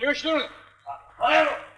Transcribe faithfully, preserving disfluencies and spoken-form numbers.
よし、どれだ。 あ、やろう。